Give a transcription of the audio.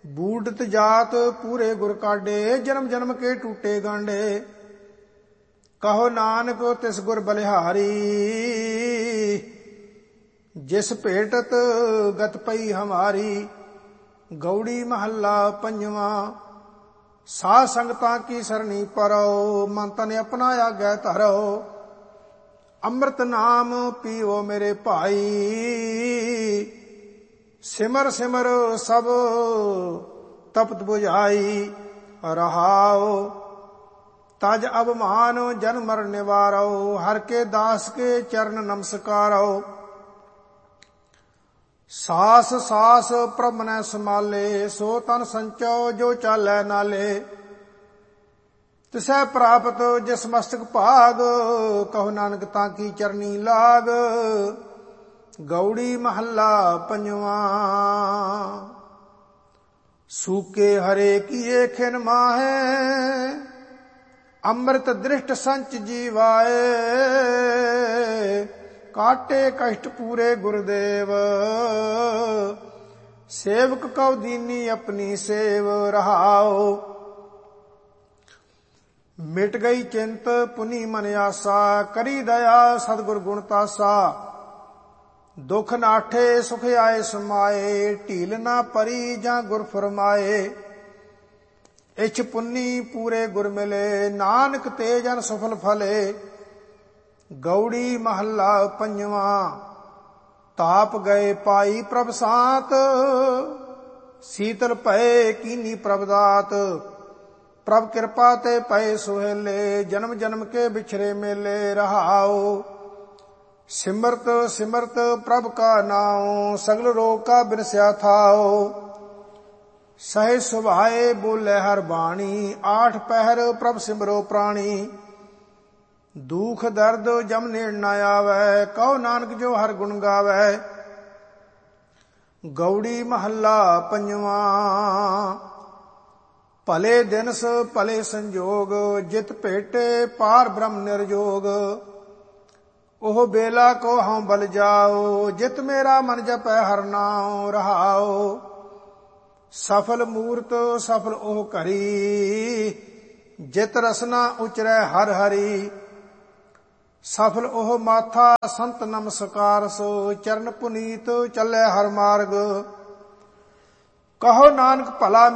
बूढ़त जात पूरे गुर काढे, जन्म जन्म के टूटे गांडे। कहो नानक तिस गुर बलिहारी, जिस भेटत गत पई हमारी। गौड़ी महला पंजवा। साध संगतां की सरणी परो, मन तन अपना आगे धरो। अमृत नाम पीओ मेरे भाई, सिमर सिमर सब तपत बुझाई। रहाओ तज अवमान जन मर निवारो, हर के दास के चरण नमस्कारो। सास सास प्रभ न संभाले, सो तन संचो जो चालै नाले। तिसै प्राप्त जिस मस्तक भाग, कहो नानक ताकी चरनी लाग। गौड़ी महला पंजवा। सूके हरे किए खिन माहे, अमृत दृष्ट संच जीवाए। काटे कष्ट पूरे गुरुदेव, सेवक कौ दीनी अपनी सेव। रहाओ मिट गई चिंत पुनि मन आसा, करी दया सतगुर गुण तासा। दुख नाठे सुख आए समाए, ढील ना परी जां गुर फरमाए। इछ पुन्नी पूरे गुर मिले, नानक ते जन सफल फले। गौड़ी महला पंजवा। ताप गए पाई प्रभ सात, शीतल भये कीनी प्रभ दात। प्रभ कृपा ते पए सुहेले, जन्म जन्म के बिछरे मेले। रहाओ सिमरत सिमरत प्रभ का नाओ, सगल रोग का बिरस्या थाओ। सहे सुभाए बोले हर बाणी, आठ पहर प्रभ सिमरो प्राणी। दुख दर्द जम नेड़ न आवे, कहो नानक जो हर गुण गावे। गौड़ी महला पंजवा। भले दिनस भले संजोग, जित भेटे पार ब्रह्म निर्जोग। ओह बेला को हाँ बल जाओ, जित मेरा मन जपै हर नाम। रहाओ सफल मूर्त सफल ओह करी, जित रसना उचरै हर हरी। सफल ओह माथा संत नमस्कार सो, चरण पुनीत चलै हर मार्ग। कहो नानक भला